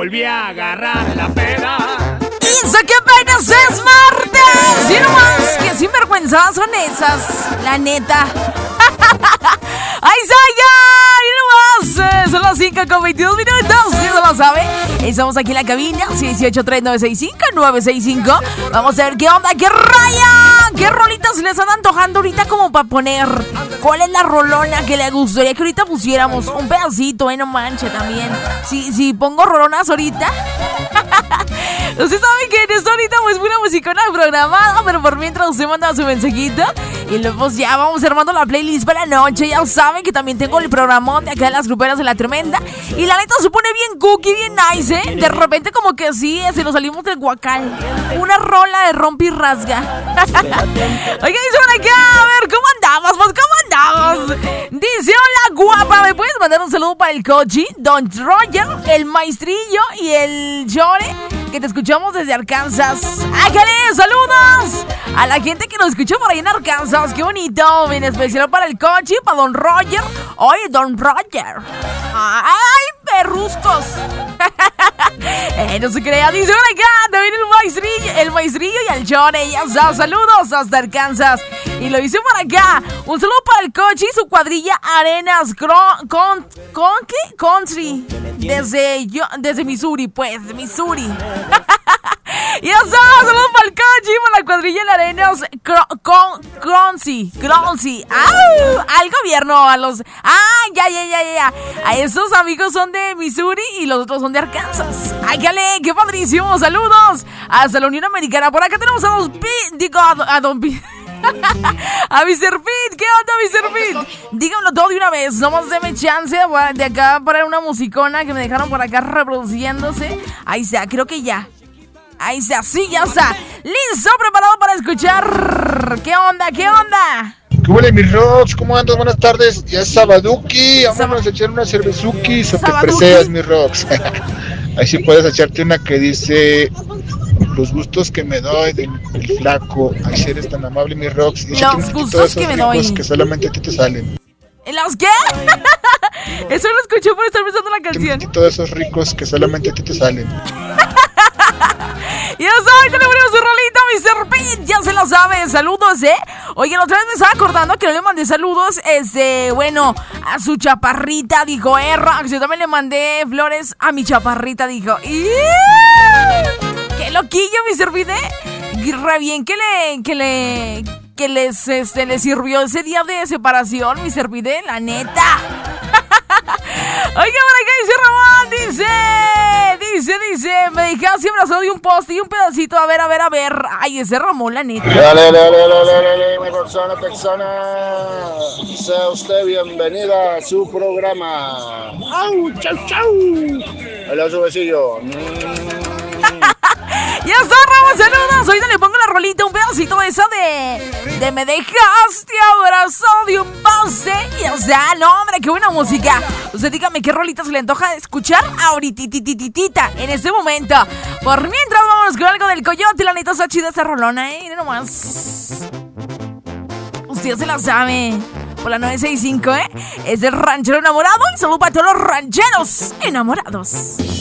volví a agarrar la peda. Y eso que apenas es martes. Y nomás, que sinvergüenzadas son esas, la neta. ¡Ay, Saya! Y nomás, son las 5:22 minutos. ¿Sí se lo sabe? Estamos aquí en la cabina, 683-965-965. Vamos a ver qué onda, qué raya, qué rolitas les están antojando ahorita como para poner. ¿Cuál es la rolona que le gustaría que ahorita pusiéramos? Un pedacito, no manche también. Si pongo rolonas ahorita. Ustedes saben que en esto ahorita pues una musicona programada, pero por mientras usted manda su mensajito y luego pues ya vamos armando la playlist para la noche. Ya saben que también tengo el programón de acá de las gruperas de La Tremenda y la neta se pone bien cookie, bien nice, ¿eh? De repente como que sí, se nos salimos del guacal. Una rola de rompe y rasga. Oiga, dice por acá, a ver, ¿cómo andamos? Pues, ¿cómo andamos? Dice, hola guapa, ¿me puedes mandar un saludo para el Cochi, Don Roger, el Maestrillo y el Llore? Que te escuchamos desde Arkansas. ¡Ájale! ¡Saludos! A la gente que nos escuchó por ahí en Arkansas. ¡Qué bonito! En especial para el Cochi, para Don Roger. Oye, Don Roger. ¡Ay, perruscos! No se crea. Dice por acá también el maestrillo y el Chore. Ya está. Saludos hasta Arkansas. Y lo dice por acá. Un saludo para el Cochi y su cuadrilla Arenas Country. Desde Missouri, pues, de Missouri. Ya está, saludos para el Cochi, para la cuadrilla de Arenas Croncy. Al gobierno, a los... ya. A esos amigos son de Missouri y los otros son de Arkansas. ¡Ájale! ¡Qué padrísimo! ¡Saludos! Hasta la Unión Americana. Por acá tenemos a Don P. A Don P. A Mr. Pete, ¿qué onda, Mr. Pete? Díganlo todo de una vez, nomás deme chance de acá para una musicona que me dejaron por acá reproduciéndose. Ahí está, creo que ya. Ahí está, sí, ya está. Listo, preparado para escuchar. ¿Qué onda? ¿Qué huele, mis rocks? ¿Cómo andas? Buenas tardes. Ya es sabaduki. Vámonos a echar una cervezuki. So te preseas, mis rocks. Ahí sí puedes echarte una que dice... Los gustos que me doy del flaco. Ay, si eres tan amable, mis rocks. Los gustos que me doy. Que solamente a ti te salen. ¿Los qué? Eso lo escuché por estar pensando la canción. Todos esos ricos que solamente a ti te salen. Ya saben, tenemos su rolita, Mr. Pete, ya se lo saben, saludos, Oye, la otra vez me estaba acordando que no le mandé saludos, bueno, a su chaparrita, dijo, Rax, yo también le mandé flores a mi chaparrita, dijo, ¡qué loquillo, Mr. Pete! Re bien que les sirvió ese día de separación, Mr. Pete, la neta. Oiga, por acá dice Ramón, dice, me dejaste abrazado de un poste y un pedacito, a ver. Ay, ese Ramón, la neta. Dale, mi persona texana. Sea usted bienvenida a su programa. ¡Au, chau! Hola, su besillo. Ya está, Ramón, saludos. Ahorita le pongo la rolita, un pedacito de esa de me dejaste abrazado de un poste. Y o sea, no, hombre, qué buena música. Usted dígame qué rolita se le antoja escuchar ahorititititita en este momento. Por mientras vamos con algo del Coyote. La neta está chida esta rolona, Mira nomás. Usted se la sabe. Por la 965, Es del ranchero enamorado. Y saludo para todos los rancheros enamorados.